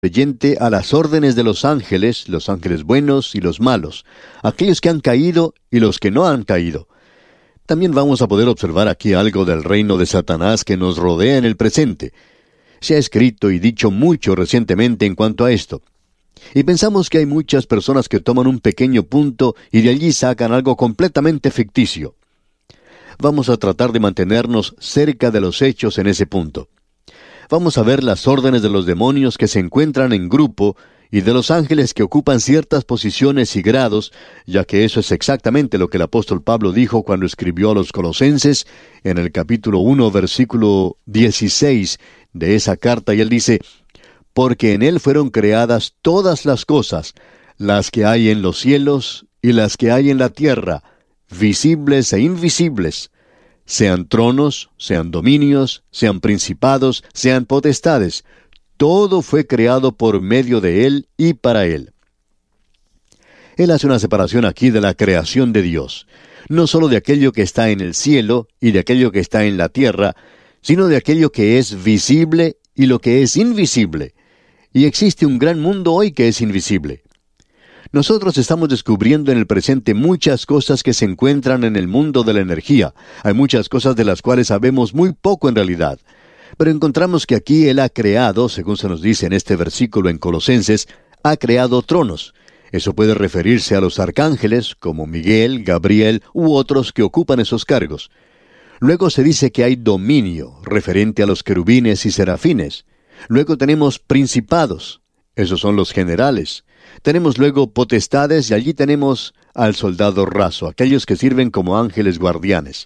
creyente a las órdenes de los ángeles buenos y los malos, aquellos que han caído y los que no han caído. También vamos a poder observar aquí algo del reino de Satanás que nos rodea en el presente. Se ha escrito y dicho mucho recientemente en cuanto a esto. Y pensamos que hay muchas personas que toman un pequeño punto y de allí sacan algo completamente ficticio. Vamos a tratar de mantenernos cerca de los hechos en ese punto. Vamos a ver las órdenes de los demonios que se encuentran en grupo y de los ángeles que ocupan ciertas posiciones y grados, ya que eso es exactamente lo que el apóstol Pablo dijo cuando escribió a los Colosenses en el capítulo 1, versículo 16 de esa carta, y él dice: porque en él fueron creadas todas las cosas, las que hay en los cielos y las que hay en la tierra, visibles e invisibles, sean tronos, sean dominios, sean principados, sean potestades. Todo fue creado por medio de él y para él. Él hace una separación aquí de la creación de Dios, no solo de aquello que está en el cielo y de aquello que está en la tierra, sino de aquello que es visible y lo que es invisible. Y existe un gran mundo hoy que es invisible. Nosotros estamos descubriendo en el presente muchas cosas que se encuentran en el mundo de la energía. Hay muchas cosas de las cuales sabemos muy poco en realidad. Pero encontramos que aquí Él ha creado, según se nos dice en este versículo en Colosenses, ha creado tronos. Eso puede referirse a los arcángeles, como Miguel, Gabriel u otros que ocupan esos cargos. Luego se dice que hay dominio, referente a los querubines y serafines. Luego tenemos principados, esos son los generales. Tenemos luego potestades y allí tenemos al soldado raso, aquellos que sirven como ángeles guardianes.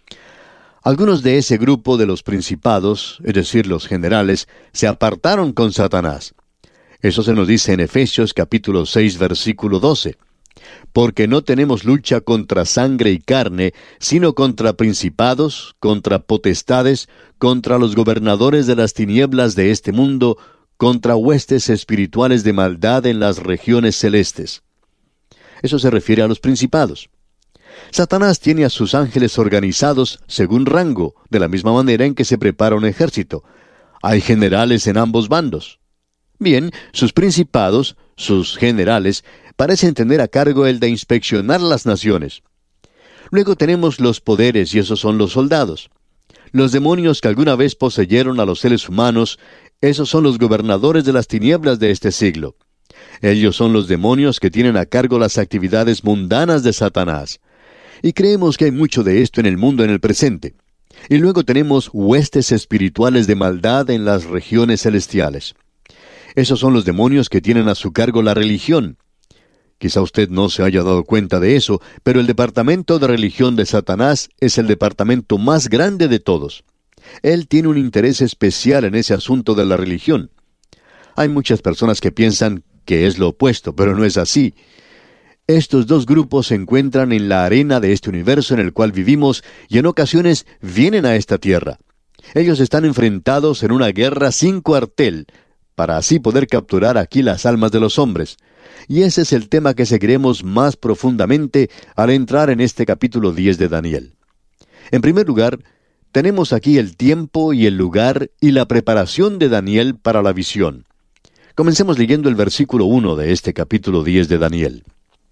Algunos de ese grupo de los principados, es decir, los generales, se apartaron con Satanás. Eso se nos dice en Efesios capítulo 6, versículo 12. Porque no tenemos lucha contra sangre y carne, sino contra principados, contra potestades, contra los gobernadores de las tinieblas de este mundo, contra huestes espirituales de maldad en las regiones celestes. Eso se refiere a los principados. Satanás tiene a sus ángeles organizados según rango, de la misma manera en que se prepara un ejército. Hay generales en ambos bandos. Bien, sus principados, sus generales, parecen tener a cargo el de inspeccionar las naciones. Luego tenemos los poderes, y esos son los soldados. Los demonios que alguna vez poseyeron a los seres humanos, esos son los gobernadores de las tinieblas de este siglo. Ellos son los demonios que tienen a cargo las actividades mundanas de Satanás. Y creemos que hay mucho de esto en el mundo en el presente. Y luego tenemos huestes espirituales de maldad en las regiones celestiales. Esos son los demonios que tienen a su cargo la religión. Quizá usted no se haya dado cuenta de eso, pero el departamento de religión de Satanás es el departamento más grande de todos. Él tiene un interés especial en ese asunto de la religión. Hay muchas personas que piensan que es lo opuesto, pero no es así. Estos dos grupos se encuentran en la arena de este universo en el cual vivimos y en ocasiones vienen a esta tierra. Ellos están enfrentados en una guerra sin cuartel, para así poder capturar aquí las almas de los hombres. Y ese es el tema que seguiremos más profundamente al entrar en este capítulo 10 de Daniel. En primer lugar, tenemos aquí el tiempo y el lugar y la preparación de Daniel para la visión. Comencemos leyendo el versículo 1 de este capítulo 10 de Daniel.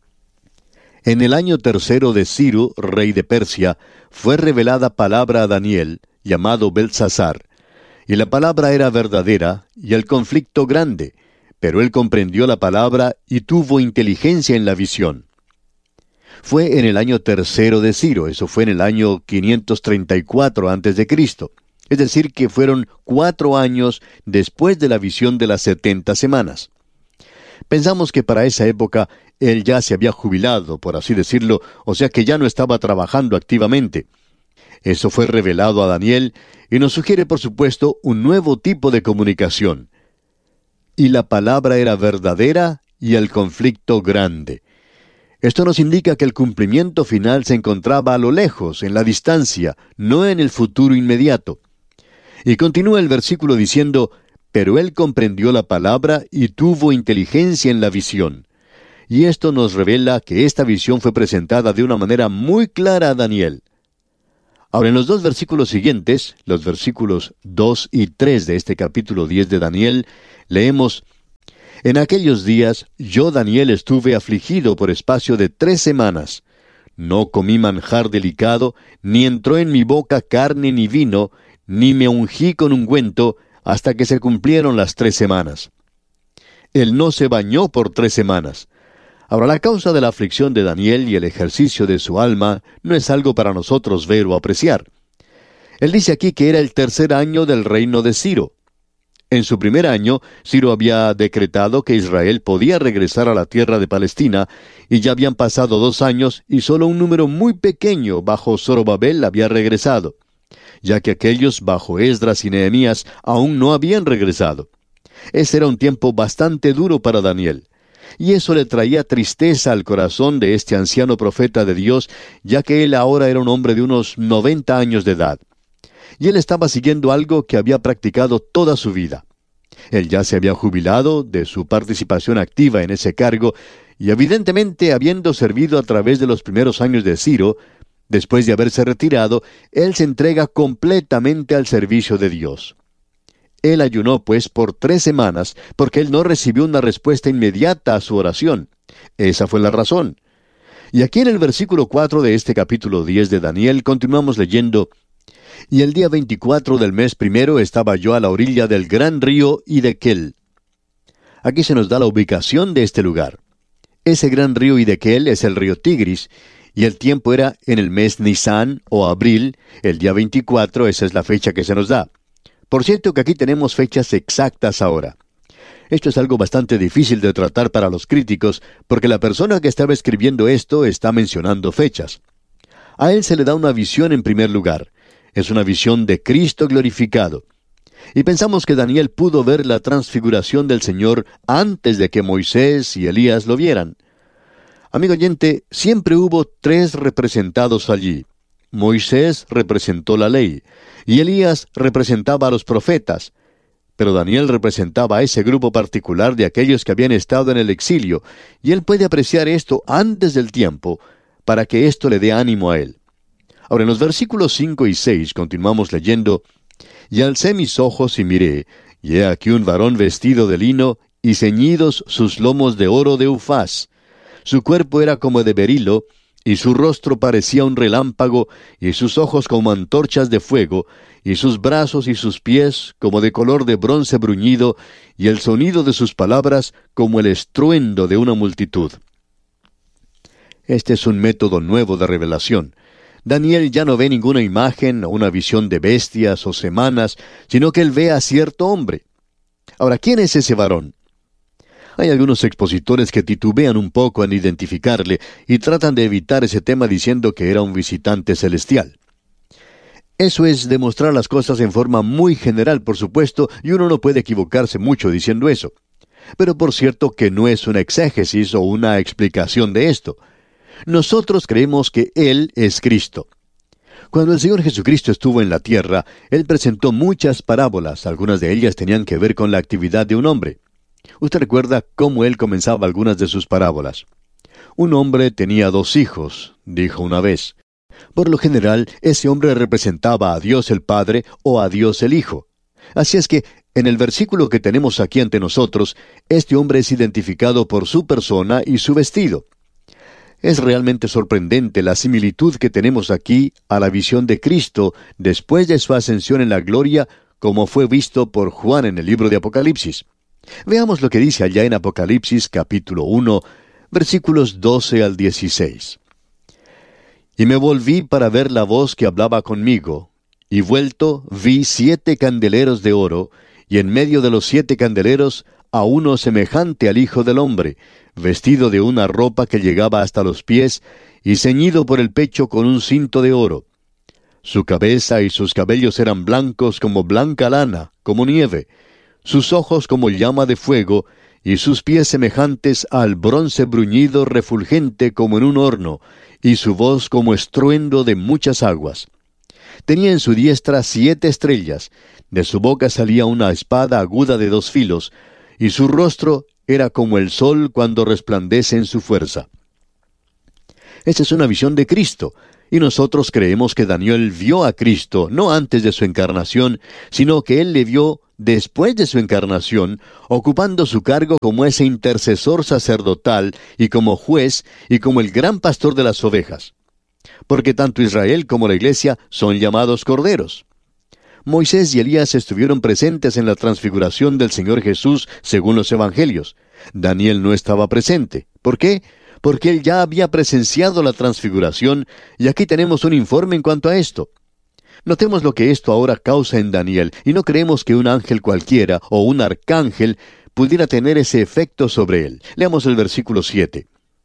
En el año tercero de Ciro, rey de Persia, fue revelada palabra a Daniel, llamado Beltsasar. Y la palabra era verdadera, y el conflicto grande, pero él comprendió la palabra y tuvo inteligencia en la visión. Fue en el año tercero de Ciro, eso fue en el año 534 a.C., es decir, que fueron 4 años después de la visión de las 70 semanas. Pensamos que para esa época él ya se había jubilado, por así decirlo, o sea que ya no estaba trabajando activamente. Eso fue revelado a Daniel y nos sugiere, por supuesto, un nuevo tipo de comunicación. Y la palabra era verdadera y el conflicto grande. Esto nos indica que el cumplimiento final se encontraba a lo lejos, en la distancia, no en el futuro inmediato. Y continúa el versículo diciendo: pero él comprendió la palabra y tuvo inteligencia en la visión. Y esto nos revela que esta visión fue presentada de una manera muy clara a Daniel. Ahora, en los 2 versículos siguientes, los versículos 2 y 3 de este capítulo 10 de Daniel, leemos: En aquellos días yo, Daniel, estuve afligido por espacio de 3 semanas. No comí manjar delicado, ni entró en mi boca carne ni vino, ni me ungí con ungüento, hasta que se cumplieron las 3 semanas. Él no se bañó por 3 semanas. Ahora, la causa de la aflicción de Daniel y el ejercicio de su alma no es algo para nosotros ver o apreciar. Él dice aquí que era el 3er año del reino de Ciro. En su primer año, Ciro había decretado que Israel podía regresar a la tierra de Palestina, y ya habían pasado 2 años y solo un número muy pequeño bajo Zorobabel había regresado, ya que aquellos bajo Esdras y Nehemías aún no habían regresado. Ese era un tiempo bastante duro para Daniel, y eso le traía tristeza al corazón de este anciano profeta de Dios, ya que él ahora era un hombre de unos 90 años de edad. Y él estaba siguiendo algo que había practicado toda su vida. Él ya se había jubilado de su participación activa en ese cargo, y evidentemente habiendo servido a través de los primeros años de Ciro, después de haberse retirado, él se entrega completamente al servicio de Dios. Él ayunó, pues, por 3 semanas, porque él no recibió una respuesta inmediata a su oración. Esa fue la razón. Y aquí en el versículo 4 de este capítulo 10 de Daniel continuamos leyendo: «Y el día 24 del mes primero estaba yo a la orilla del gran río Hiddekel». Aquí se nos da la ubicación de este lugar. Ese gran río Hiddekel es el río Tigris, y el tiempo era en el mes Nisán o abril, el día 24, esa es la fecha que se nos da. Por cierto que aquí tenemos fechas exactas ahora. Esto es algo bastante difícil de tratar para los críticos, porque la persona que estaba escribiendo esto está mencionando fechas. A él se le da una visión en primer lugar. Es una visión de Cristo glorificado. Y pensamos que Daniel pudo ver la transfiguración del Señor antes de que Moisés y Elías lo vieran. Amigo oyente, siempre hubo 3 representados allí. Moisés representó la ley, y Elías representaba a los profetas. Pero Daniel representaba a ese grupo particular de aquellos que habían estado en el exilio, y él puede apreciar esto antes del tiempo, para que esto le dé ánimo a él. Ahora, en los versículos 5 y 6 continuamos leyendo: «Y alcé mis ojos y miré, y he aquí un varón vestido de lino, y ceñidos sus lomos de oro de Ufaz. Su cuerpo era como de berilo, y su rostro parecía un relámpago, y sus ojos como antorchas de fuego, y sus brazos y sus pies como de color de bronce bruñido, y el sonido de sus palabras como el estruendo de una multitud». Este es un método nuevo de revelación. Daniel ya no ve ninguna imagen o una visión de bestias o semanas, sino que él ve a cierto hombre. Ahora, ¿quién es ese varón? Hay algunos expositores que titubean un poco en identificarle y tratan de evitar ese tema diciendo que era un visitante celestial. Eso es demostrar las cosas en forma muy general, por supuesto, y uno no puede equivocarse mucho diciendo eso. Pero por cierto que no es una exégesis o una explicación de esto. Nosotros creemos que Él es Cristo. Cuando el Señor Jesucristo estuvo en la tierra, Él presentó muchas parábolas, algunas de ellas tenían que ver con la actividad de un hombre. Usted recuerda cómo Él comenzaba algunas de sus parábolas. Un hombre tenía 2 hijos, dijo una vez. Por lo general, ese hombre representaba a Dios el Padre o a Dios el Hijo. Así es que, en el versículo que tenemos aquí ante nosotros, este hombre es identificado por su persona y su vestido. Es realmente sorprendente la similitud que tenemos aquí a la visión de Cristo después de su ascensión en la gloria, como fue visto por Juan en el libro de Apocalipsis. Veamos lo que dice allá en Apocalipsis capítulo 1, versículos 12 al 16. «Y me volví para ver la voz que hablaba conmigo, y vuelto vi 7 candeleros de oro, y en medio de los 7 candeleros a uno semejante al Hijo del Hombre, vestido de una ropa que llegaba hasta los pies, y ceñido por el pecho con un cinto de oro. Su cabeza y sus cabellos eran blancos como blanca lana, como nieve, sus ojos como llama de fuego, y sus pies semejantes al bronce bruñido refulgente como en un horno, y su voz como estruendo de muchas aguas. Tenía en su diestra 7 estrellas, de su boca salía una espada aguda de 2 filos, y su rostro era como el sol cuando resplandece en su fuerza». Esta es una visión de Cristo, y nosotros creemos que Daniel vio a Cristo, no antes de su encarnación, sino que él le vio después de su encarnación, ocupando su cargo como ese intercesor sacerdotal y como juez y como el gran pastor de las ovejas. Porque tanto Israel como la iglesia son llamados corderos. Moisés y Elías estuvieron presentes en la transfiguración del Señor Jesús según los evangelios. Daniel no estaba presente. ¿Por qué? Porque él ya había presenciado la transfiguración, y aquí tenemos un informe en cuanto a esto. Notemos lo que esto ahora causa en Daniel, y no creemos que un ángel cualquiera o un arcángel pudiera tener ese efecto sobre él. Leamos el versículo 7.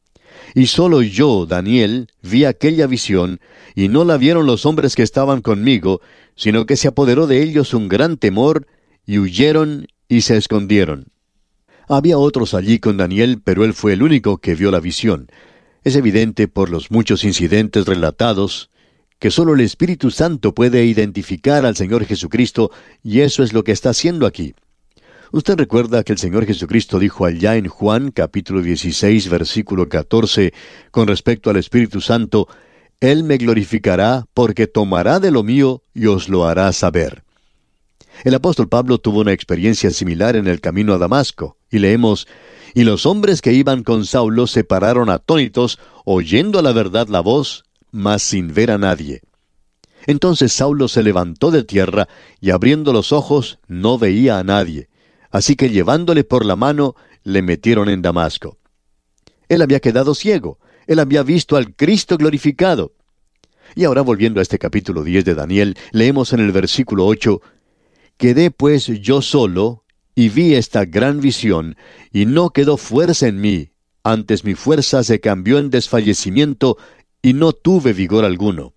Y solo yo, Daniel, vi aquella visión, y no la vieron los hombres que estaban conmigo, sino que se apoderó de ellos un gran temor, y huyeron y se escondieron. Había otros allí con Daniel, pero él fue el único que vio la visión. Es evidente por los muchos incidentes relatados que solo el Espíritu Santo puede identificar al Señor Jesucristo, y eso es lo que está haciendo aquí. Usted recuerda que el Señor Jesucristo dijo allá en Juan capítulo 16, versículo 14, con respecto al Espíritu Santo: Él me glorificará porque tomará de lo mío y os lo hará saber. El apóstol Pablo tuvo una experiencia similar en el camino a Damasco, y leemos: Y los hombres que iban con Saulo se pararon atónitos, oyendo a la verdad la voz, mas sin ver a nadie. Entonces Saulo se levantó de tierra, y abriendo los ojos no veía a nadie. Así que llevándole por la mano, le metieron en Damasco. Él había quedado ciego, él había visto al Cristo glorificado. Y ahora, volviendo a este capítulo 10 de Daniel, leemos en el versículo 8: Quedé pues yo solo, y vi esta gran visión, y no quedó fuerza en mí, antes mi fuerza se cambió en desfallecimiento, y no tuve vigor alguno.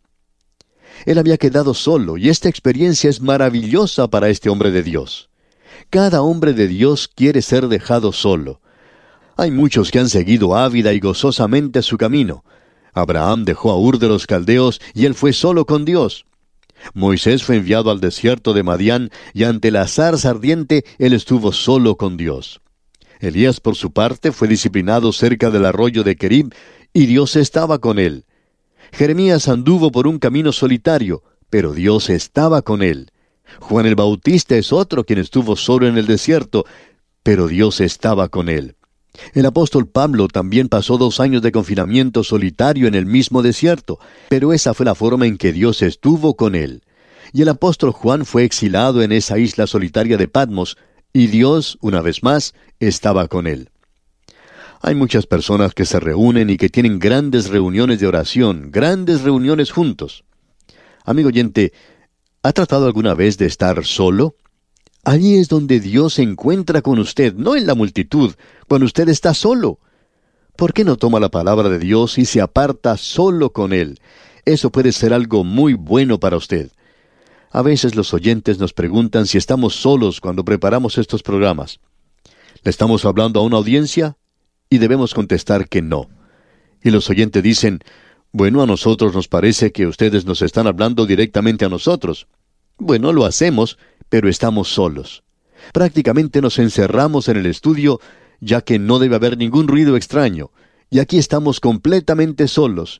Él había quedado solo, y esta experiencia es maravillosa para este hombre de Dios. Cada hombre de Dios quiere ser dejado solo. Hay muchos que han seguido ávida y gozosamente su camino. Abraham dejó a Ur de los Caldeos, y él fue solo con Dios. Moisés fue enviado al desierto de Madián, y ante la zarza ardiente él estuvo solo con Dios. Elías, por su parte, fue disciplinado cerca del arroyo de Querib, y Dios estaba con él. Jeremías anduvo por un camino solitario, pero Dios estaba con él. Juan el Bautista es otro quien estuvo solo en el desierto, pero Dios estaba con él. El apóstol Pablo también pasó 2 años de confinamiento solitario en el mismo desierto, pero esa fue la forma en que Dios estuvo con él. Y el apóstol Juan fue exilado en esa isla solitaria de Patmos, y Dios, una vez más, estaba con él. Hay muchas personas que se reúnen y que tienen grandes reuniones de oración, grandes reuniones juntos. Amigo oyente, ¿ha tratado alguna vez de estar solo? Allí es donde Dios se encuentra con usted, no en la multitud, cuando usted está solo. ¿Por qué no toma la palabra de Dios y se aparta solo con Él? Eso puede ser algo muy bueno para usted. A veces los oyentes nos preguntan si estamos solos cuando preparamos estos programas. ¿Le estamos hablando a una audiencia? Y debemos contestar que no. Y los oyentes dicen: bueno, a nosotros nos parece que ustedes nos están hablando directamente a nosotros. Bueno, lo hacemos, pero estamos solos. Prácticamente nos encerramos en el estudio, ya que no debe haber ningún ruido extraño. Y aquí estamos completamente solos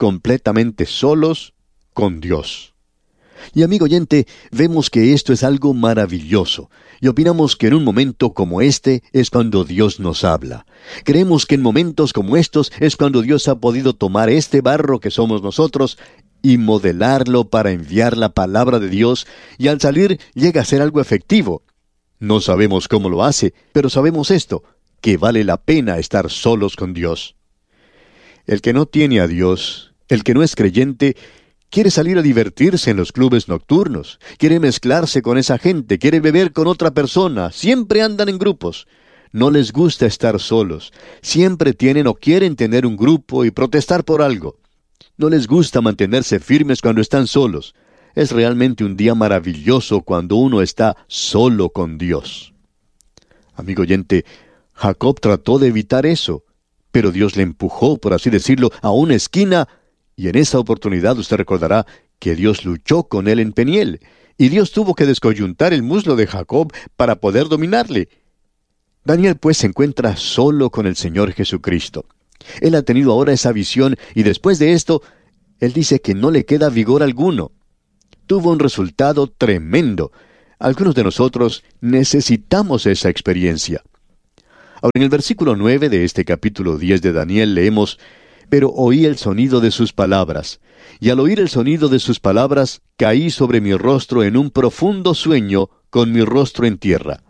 con Dios. Y amigo oyente, vemos que esto es algo maravilloso, y opinamos que en un momento como este es cuando Dios nos habla. Creemos que en momentos como estos es cuando Dios ha podido tomar este barro que somos nosotros y modelarlo para enviar la palabra de Dios, y al salir llega a ser algo efectivo. No sabemos cómo lo hace, pero sabemos esto, que vale la pena estar solos con Dios. El que no tiene a Dios, el que no es creyente, quiere salir a divertirse en los clubes nocturnos, quiere mezclarse con esa gente, quiere beber con otra persona, siempre andan en grupos. No les gusta estar solos, siempre tienen o quieren tener un grupo y protestar por algo. No les gusta mantenerse firmes cuando están solos. Es realmente un día maravilloso cuando uno está solo con Dios. Amigo oyente, Jacob trató de evitar eso, pero Dios le empujó, por así decirlo, a una esquina, y en esa oportunidad usted recordará que Dios luchó con él en Peniel, y Dios tuvo que descoyuntar el muslo de Jacob para poder dominarle. Daniel pues se encuentra solo con el Señor Jesucristo. Él ha tenido ahora esa visión, y después de esto, él dice que no le queda vigor alguno. Tuvo un resultado tremendo. Algunos de nosotros necesitamos esa experiencia. Ahora, en el versículo 9 de este capítulo 10 de Daniel leemos: «Pero oí el sonido de sus palabras, y al oír el sonido de sus palabras, caí sobre mi rostro en un profundo sueño, con mi rostro en tierra».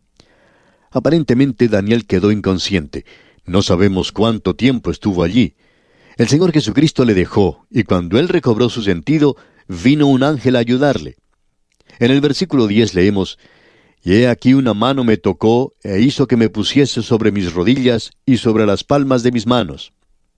Aparentemente Daniel quedó inconsciente. No sabemos cuánto tiempo estuvo allí. El Señor Jesucristo le dejó, y cuando él recobró su sentido, vino un ángel a ayudarle. En el versículo 10 leemos: «Y he aquí una mano me tocó, e hizo que me pusiese sobre mis rodillas y sobre las palmas de mis manos».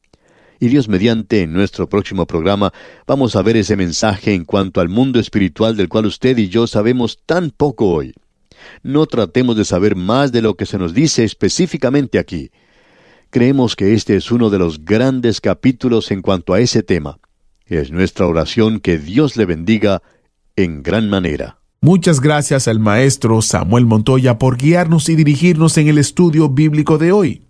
Y Dios mediante, en nuestro próximo programa, vamos a ver ese mensaje en cuanto al mundo espiritual del cual usted y yo sabemos tan poco hoy. No tratemos de saber más de lo que se nos dice específicamente aquí. Creemos que este es uno de los grandes capítulos en cuanto a ese tema. Es nuestra oración que Dios le bendiga en gran manera. Muchas gracias al maestro Samuel Montoya por guiarnos y dirigirnos en el estudio bíblico de hoy.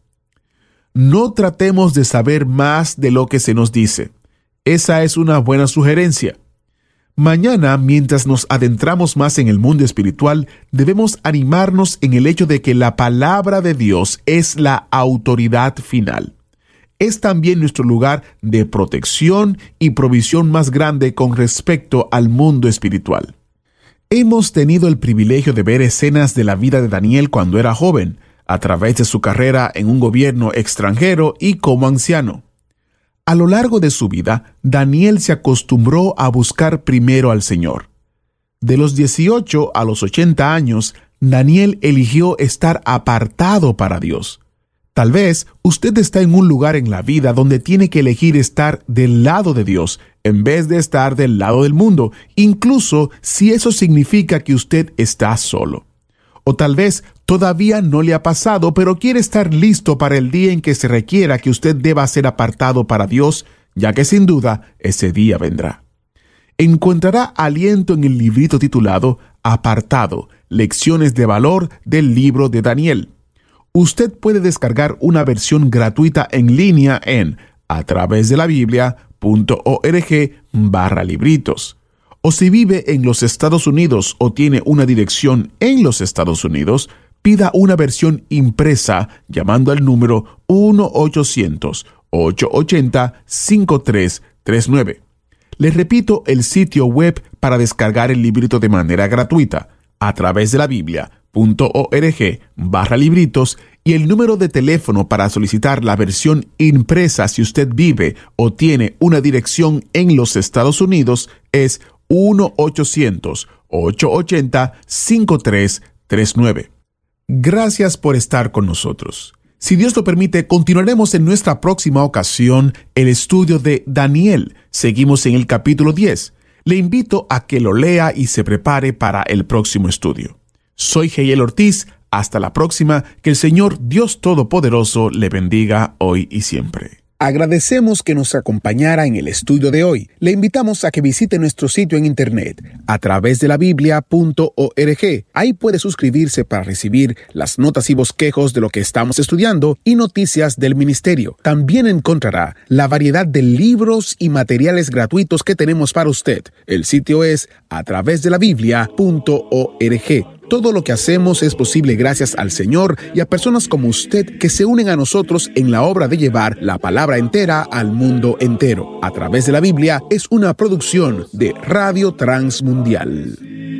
No tratemos de saber más de lo que se nos dice. Esa es una buena sugerencia. Mañana, mientras nos adentramos más en el mundo espiritual, debemos animarnos en el hecho de que la palabra de Dios es la autoridad final. Es también nuestro lugar de protección y provisión más grande con respecto al mundo espiritual. Hemos tenido el privilegio de ver escenas de la vida de Daniel cuando era joven, a través de su carrera en un gobierno extranjero y como anciano. A lo largo de su vida, Daniel se acostumbró a buscar primero al Señor. De los 18 a los 80 años, Daniel eligió estar apartado para Dios. Tal vez usted está en un lugar en la vida donde tiene que elegir estar del lado de Dios en vez de estar del lado del mundo, incluso si eso significa que usted está solo. O tal vez todavía no le ha pasado, pero quiere estar listo para el día en que se requiera que usted deba ser apartado para Dios, ya que sin duda ese día vendrá. Encontrará aliento en el librito titulado Apartado, Lecciones de Valor del libro de Daniel. Usted puede descargar una versión gratuita en línea en atravesdelabiblia.org/libritos. O si vive en los Estados Unidos o tiene una dirección en los Estados Unidos, pida una versión impresa llamando al número 1-800-880-5339. Les repito el sitio web para descargar el librito de manera gratuita, atravesdelabiblia.org/libritos, y el número de teléfono para solicitar la versión impresa si usted vive o tiene una dirección en los Estados Unidos es 1-800-880-5339. Gracias por estar con nosotros. Si Dios lo permite, continuaremos en nuestra próxima ocasión el estudio de Daniel. Seguimos en el capítulo 10. Le invito a que lo lea y se prepare para el próximo estudio. Soy Heiel Ortiz. Hasta la próxima. Que el Señor Dios Todopoderoso le bendiga hoy y siempre. Agradecemos que nos acompañara en el estudio de hoy. Le invitamos a que visite nuestro sitio en internet, atravesdelabiblia.org. Ahí puede suscribirse para recibir las notas y bosquejos de lo que estamos estudiando y noticias del ministerio. También encontrará la variedad de libros y materiales gratuitos que tenemos para usted. El sitio es atravesdelabiblia.org. Todo lo que hacemos es posible gracias al Señor y a personas como usted que se unen a nosotros en la obra de llevar la palabra entera al mundo entero. A través de la Biblia es una producción de Radio Transmundial.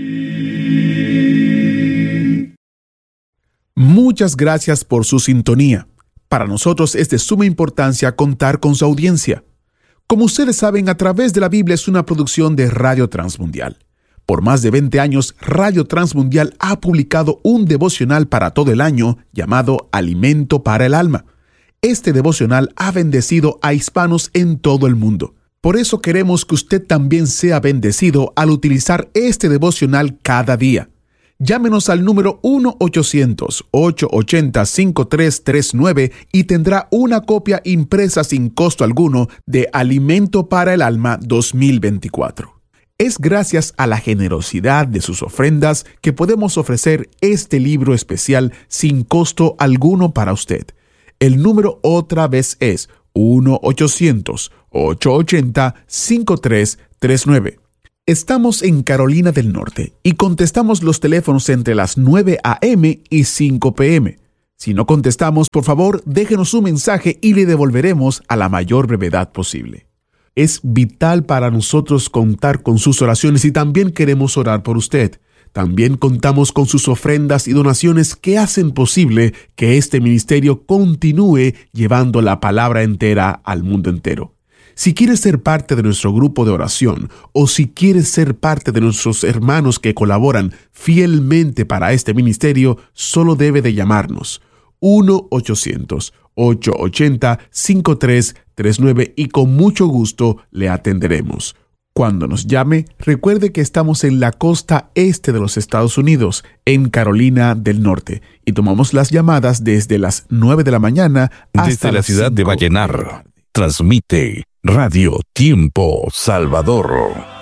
Muchas gracias por su sintonía. Para nosotros es de suma importancia contar con su audiencia. Como ustedes saben, A Través de la Biblia es una producción de Radio Transmundial. Por más de 20 años, Radio Transmundial ha publicado un devocional para todo el año llamado Alimento para el Alma. Este devocional ha bendecido a hispanos en todo el mundo. Por eso queremos que usted también sea bendecido al utilizar este devocional cada día. Llámenos al número 1-800-880-5339 y tendrá una copia impresa sin costo alguno de Alimento para el Alma 2024. Es gracias a la generosidad de sus ofrendas que podemos ofrecer este libro especial sin costo alguno para usted. El número otra vez es 1-800-880-5339. Estamos en Carolina del Norte y contestamos los teléfonos entre las 9 a.m. y 5 p.m. Si no contestamos, por favor, déjenos un mensaje y le devolveremos a la mayor brevedad posible. Es vital para nosotros contar con sus oraciones y también queremos orar por usted. También contamos con sus ofrendas y donaciones que hacen posible que este ministerio continúe llevando la palabra entera al mundo entero. Si quieres ser parte de nuestro grupo de oración o si quieres ser parte de nuestros hermanos que colaboran fielmente para este ministerio, solo debe de llamarnos 1-800-880-5339 y con mucho gusto le atenderemos. Cuando nos llame, recuerde que estamos en la costa este de los Estados Unidos, en Carolina del Norte, y tomamos las llamadas desde las 9 de la mañana hasta desde la ciudad de Vallenar. Transmite Radio Tiempo Salvador.